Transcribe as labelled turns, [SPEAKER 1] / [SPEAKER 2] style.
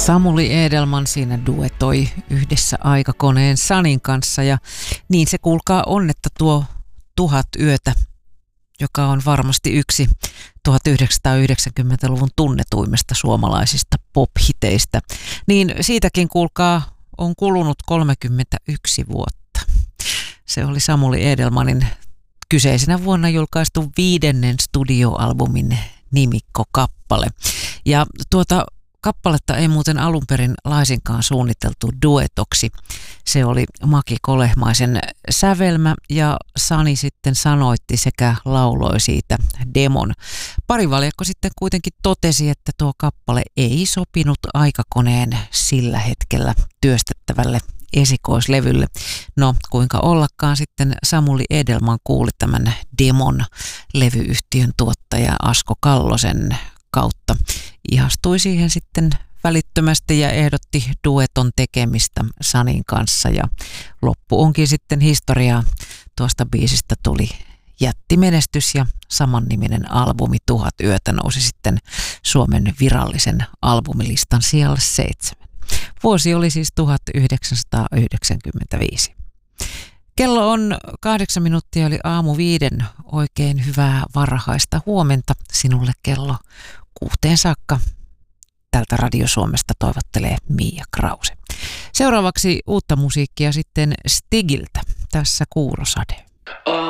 [SPEAKER 1] Samuli Edelman siinä duetoi yhdessä Aikakoneen Sanin kanssa ja niin se kuulkaa on, että tuo 1000 yötä, joka on varmasti yksi 1990-luvun tunnetuimmista suomalaisista pop-hiteistä, niin siitäkin kuulkaa on kulunut 31 vuotta. Se oli Samuli Edelmanin kyseisenä vuonna julkaistu 5. studioalbumin nimikkokappale. Ja tuota kappaletta ei muuten alun perin laisinkaan suunniteltu duetoksi. Se oli Maki Kolehmaisen sävelmä ja Sani sitten sanoitti sekä lauloi siitä demon. Parivaljakko sitten kuitenkin totesi, että tuo kappale ei sopinut Aikakoneen sillä hetkellä työstettävälle esikoislevylle. No kuinka ollakaan sitten Samuli Edelman kuuli tämän demon levyyhtiön tuottaja Asko Kallosen kautta. Ihastui siihen sitten välittömästi ja ehdotti dueton tekemistä Sanin kanssa ja loppu onkin sitten historiaa. Tuosta biisistä tuli jättimenestys ja samanniminen albumi 1000 yötä nousi sitten Suomen virallisen albumilistan sijalle 7. Vuosi oli siis 1995. Kello on 8 minuuttia eli aamu 5. Oikein hyvää varhaista huomenta sinulle kello 6 saakka. Tältä Radio Suomesta toivottelee Mia Krause. Seuraavaksi uutta musiikkia sitten Stigiltä. Tässä Kuurosade.